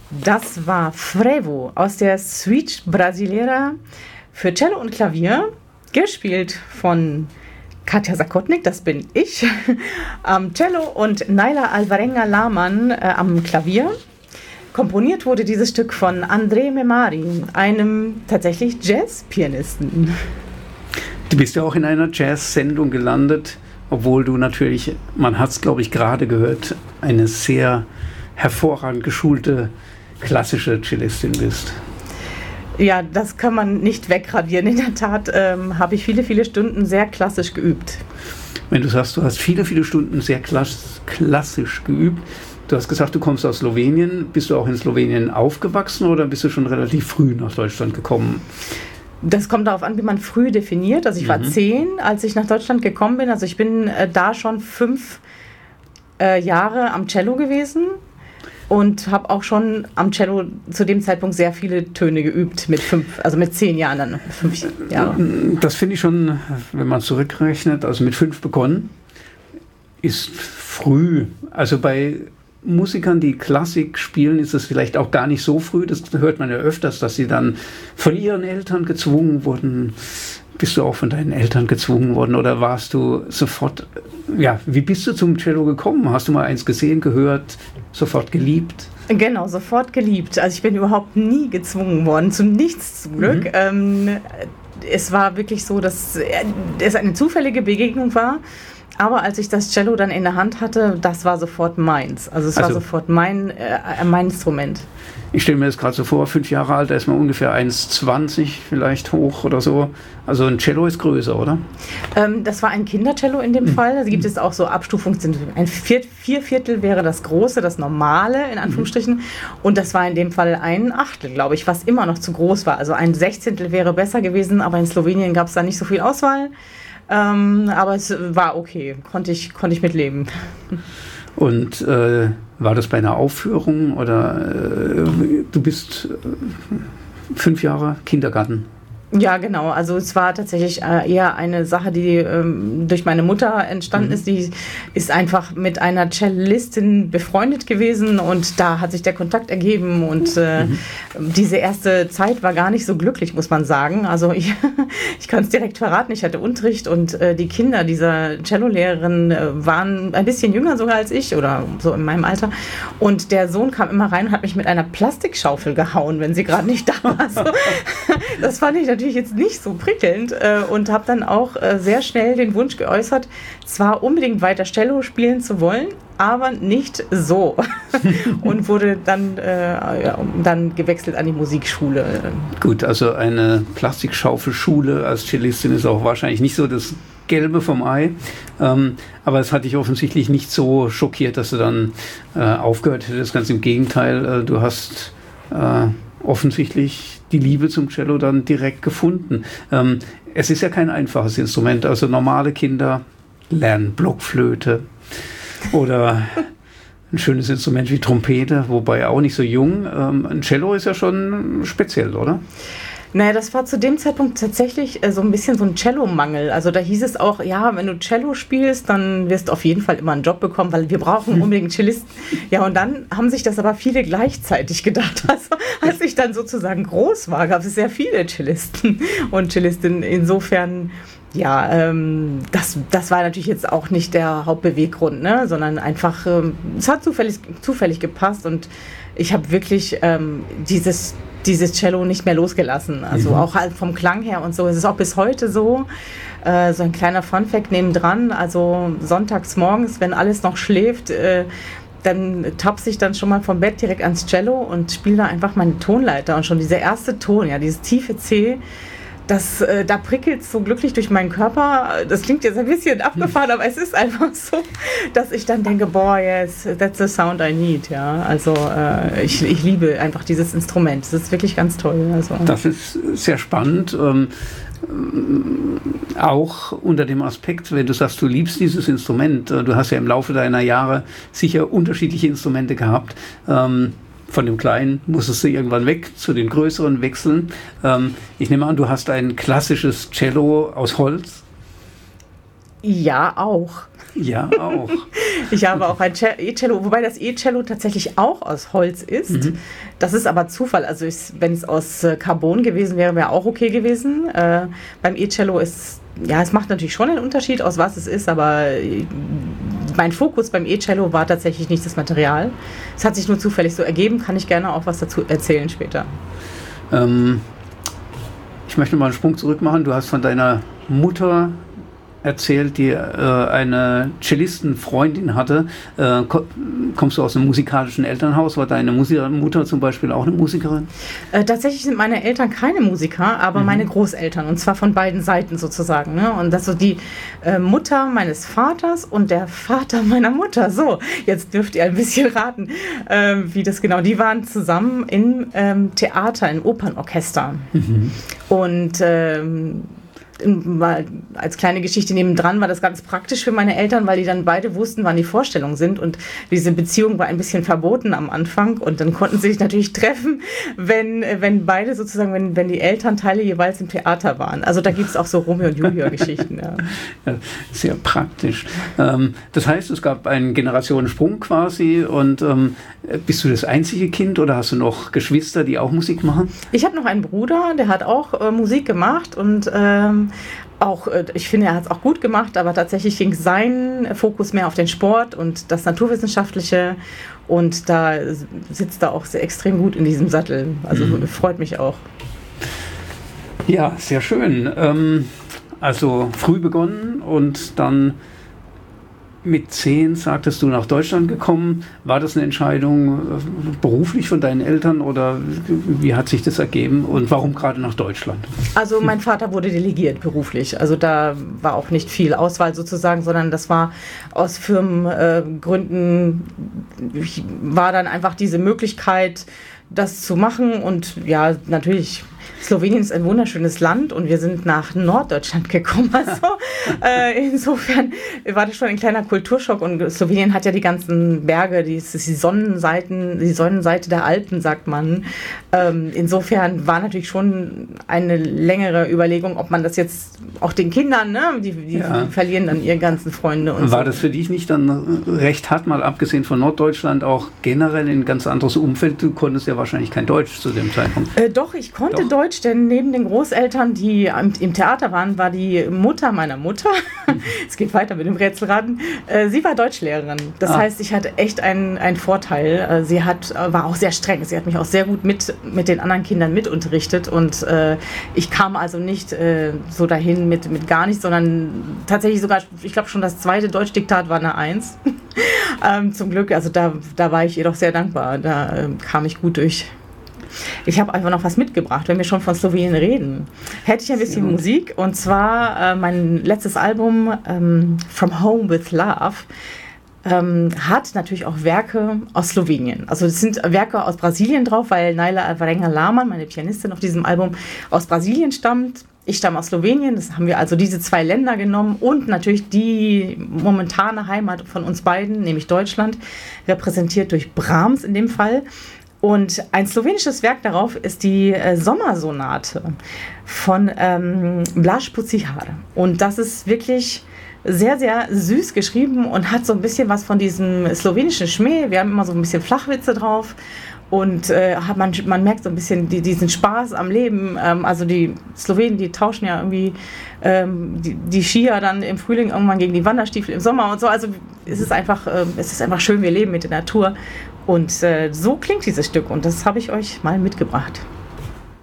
Das war Frevo aus der Suite Brasileira für Cello und Klavier, gespielt von Katja Sakotnik, das bin ich, am Cello und Naila Alvarenga-Lamann am Klavier. Komponiert wurde dieses Stück von André Memari, einem tatsächlich Jazz-Pianisten. Du bist ja auch in einer Jazz-Sendung gelandet, obwohl du natürlich, man hat es glaube ich gerade gehört, eine sehr hervorragend geschulte klassische Cellistin bist. Ja, das kann man nicht wegradieren. In der Tat habe ich viele, viele Stunden sehr klassisch geübt. Wenn du sagst, du hast viele, viele Stunden sehr klassisch geübt, du hast gesagt, du kommst aus Slowenien. Bist du auch in Slowenien aufgewachsen oder bist du schon relativ früh nach Deutschland gekommen? Das kommt darauf an, wie man früh definiert. Also ich war 10, als ich nach Deutschland gekommen bin. Also ich bin da schon 5 Jahre am Cello gewesen. Und habe auch schon am Cello zu dem Zeitpunkt sehr viele Töne geübt, mit 10 Jahren dann, 5 Jahre. Das finde ich schon, wenn man zurückrechnet, also mit 5 begonnen, ist früh. Also bei Musikern, die Klassik spielen, ist es vielleicht auch gar nicht so früh, das hört man ja öfters, dass sie dann von ihren Eltern gezwungen wurden. Bist du auch von deinen Eltern gezwungen worden oder warst du sofort, ja, wie bist du zum Cello gekommen? Hast du mal eins gesehen, gehört, sofort geliebt? Genau, sofort geliebt. Also ich bin überhaupt nie gezwungen worden, zu nichts zum Glück. Es war wirklich so, dass es eine zufällige Begegnung war. Aber als ich das Cello dann in der Hand hatte, das war sofort meins. Also es war sofort mein Instrument. Ich stelle mir das gerade so vor, 5 Jahre alt, da ist man ungefähr 1,20 vielleicht hoch oder so. Also ein Cello ist größer, oder? Das war ein Kindercello in dem Fall. Da gibt es auch so Abstufungen. Ein Vierviertel wäre das große, das normale, in Anführungsstrichen. Und das war in dem Fall ein Achtel, glaube ich, was immer noch zu groß war. Also ein Sechzehntel wäre besser gewesen, aber in Slowenien gab es da nicht so viel Auswahl. Aber es war okay, konnte ich mitleben. Und war das bei einer Aufführung oder du bist 5 Jahre Kindergarten? Ja, genau. Also es war tatsächlich eher eine Sache, die durch meine Mutter entstanden ist. Die ist einfach mit einer Cellistin befreundet gewesen und da hat sich der Kontakt ergeben und diese erste Zeit war gar nicht so glücklich, muss man sagen. Also ich kann es direkt verraten, ich hatte Unterricht und die Kinder dieser Cellolehrerin waren ein bisschen jünger sogar als ich oder so in meinem Alter und der Sohn kam immer rein und hat mich mit einer Plastikschaufel gehauen, wenn sie gerade nicht da war. Also, das fand ich natürlich jetzt nicht so prickelnd und habe dann auch sehr schnell den Wunsch geäußert, zwar unbedingt weiter Cello spielen zu wollen, aber nicht so. Und wurde dann gewechselt an die Musikschule. Gut, also eine Plastikschaufel-Schule als Cellistin ist auch wahrscheinlich nicht so das Gelbe vom Ei. Aber es hat dich offensichtlich nicht so schockiert, dass du dann aufgehört hättest. Ganz im Gegenteil, du hast offensichtlich die Liebe zum Cello dann direkt gefunden. Es ist ja kein einfaches Instrument. Also normale Kinder lernen Blockflöte oder ein schönes Instrument wie Trompete, wobei auch nicht so jung. Ein Cello ist ja schon speziell, oder? Naja, das war zu dem Zeitpunkt tatsächlich so ein bisschen so ein Cello-Mangel. Also da hieß es auch, ja, wenn du Cello spielst, dann wirst du auf jeden Fall immer einen Job bekommen, weil wir brauchen unbedingt Cellisten. Ja, und dann haben sich das aber viele gleichzeitig gedacht. Also als ich dann sozusagen groß war, gab es sehr viele Cellisten und Cellistinnen. Insofern, ja, das war natürlich jetzt auch nicht der Hauptbeweggrund, ne? Sondern einfach, es hat zufällig gepasst und ich habe wirklich dieses Cello nicht mehr losgelassen. Also auch halt vom Klang her und so. Es ist auch bis heute so. So ein kleiner Funfact nebendran. Also sonntags morgens, wenn alles noch schläft, dann tapse ich dann schon mal vom Bett direkt ans Cello und spiele da einfach meine Tonleiter. Und schon dieser erste Ton, ja, dieses tiefe C, da prickelt es so glücklich durch meinen Körper. Das klingt jetzt ein bisschen abgefahren, aber es ist einfach so, dass ich dann denke, boah, yes, that's the sound I need. Ja, also ich liebe einfach dieses Instrument. Das ist wirklich ganz toll. Also. Das ist sehr spannend. Auch unter dem Aspekt, wenn du sagst, du liebst dieses Instrument. Du hast ja im Laufe deiner Jahre sicher unterschiedliche Instrumente gehabt. Von dem Kleinen musstest du irgendwann weg zu den größeren wechseln. Ich nehme an, du hast ein klassisches Cello aus Holz. Ja, auch. Ja, auch. Ich habe auch ein E-Cello, wobei das E-Cello tatsächlich auch aus Holz ist. Mhm. Das ist aber Zufall. Also wenn es aus Carbon gewesen wäre, wäre auch okay gewesen. Beim E-Cello ist, ja, es macht natürlich schon einen Unterschied, aus was es ist, aber mein Fokus beim E-Cello war tatsächlich nicht das Material. Es hat sich nur zufällig so ergeben, kann ich gerne auch was dazu erzählen später. Ich möchte mal einen Sprung zurück machen. Du hast von deiner Mutter erzählt, die eine Cellistenfreundin hatte. Kommst du aus einem musikalischen Elternhaus? War deine Mutter zum Beispiel auch eine Musikerin? Tatsächlich sind meine Eltern keine Musiker, aber meine Großeltern, und zwar von beiden Seiten sozusagen. Ne? Und das so die Mutter meines Vaters und der Vater meiner Mutter. So, jetzt dürft ihr ein bisschen raten, wie das genau. Die waren zusammen im Theater, im Opernorchester. Mhm. Und mal als kleine Geschichte nebendran war das ganz praktisch für meine Eltern, weil die dann beide wussten, wann die Vorstellungen sind, und diese Beziehung war ein bisschen verboten am Anfang, und dann konnten sie sich natürlich treffen, wenn beide sozusagen, wenn die Elternteile jeweils im Theater waren. Also da gibt es auch so Romeo und Julia-Geschichten. Ja. Ja, sehr praktisch. Das heißt, es gab einen Generationensprung quasi, und bist du das einzige Kind oder hast du noch Geschwister, die auch Musik machen? Ich habe noch einen Bruder, der hat auch Musik gemacht, und ich finde, er hat es auch gut gemacht, aber tatsächlich ging sein Fokus mehr auf den Sport und das Naturwissenschaftliche, und da sitzt er auch sehr extrem gut in diesem Sattel. Also freut mich auch. Ja, sehr schön. Also früh begonnen und dann mit 10, sagtest du, nach Deutschland gekommen. War das eine Entscheidung beruflich von deinen Eltern oder wie hat sich das ergeben und warum gerade nach Deutschland? Also mein Vater wurde delegiert beruflich. Also da war auch nicht viel Auswahl sozusagen, sondern das war aus Firmengründen, war dann einfach diese Möglichkeit, das zu machen. Und ja, natürlich, Slowenien ist ein wunderschönes Land und wir sind nach Norddeutschland gekommen. Also insofern war das schon ein kleiner Kulturschock, und Slowenien hat ja die ganzen Berge, die Sonnenseite der Alpen, sagt man. Insofern war natürlich schon eine längere Überlegung, ob man das jetzt auch den Kindern, ne, die verlieren dann ihre ganzen Freunde. Und war das für dich nicht dann recht hart, mal abgesehen von Norddeutschland, auch generell in ein ganz anderes Umfeld? Du konntest ja wahrscheinlich kein Deutsch zu dem Zeitpunkt. Doch, ich konnte Deutsch, denn neben den Großeltern, die im Theater waren, war die Mutter meiner Mutter, es geht weiter mit dem Rätselraten, sie war Deutschlehrerin. Das heißt, ich hatte echt einen Vorteil. Sie war auch sehr streng. Sie hat mich auch sehr gut mit den anderen Kindern mitunterrichtet, und ich kam also nicht so dahin mit gar nichts, sondern tatsächlich sogar, ich glaube schon das zweite Deutschdiktat war eine 1. Zum Glück, also da war ich ihr doch sehr dankbar. Da kam ich gut durch. Ich habe einfach noch was mitgebracht, wenn wir schon von Slowenien reden. Hätte ich ein bisschen Musik, und zwar mein letztes Album From Home with Love hat natürlich auch Werke aus Slowenien. Also es sind Werke aus Brasilien drauf, weil Naila Alvarenga-Laman, meine Pianistin auf diesem Album, aus Brasilien stammt. Ich stamme aus Slowenien, das haben wir also diese zwei Länder genommen, und natürlich die momentane Heimat von uns beiden, nämlich Deutschland, repräsentiert durch Brahms in dem Fall. Und ein slowenisches Werk darauf ist die Sommersonate von Blaž Pucihar. Und das ist wirklich sehr, sehr süß geschrieben und hat so ein bisschen was von diesem slowenischen Schmäh. Wir haben immer so ein bisschen Flachwitze drauf. Und man merkt so ein bisschen diesen Spaß am Leben. Also die Slowenen, die tauschen ja irgendwie die Skier dann im Frühling irgendwann gegen die Wanderstiefel im Sommer und so. Also es ist einfach schön, wir leben mit der Natur. Und so klingt dieses Stück, und das habe ich euch mal mitgebracht.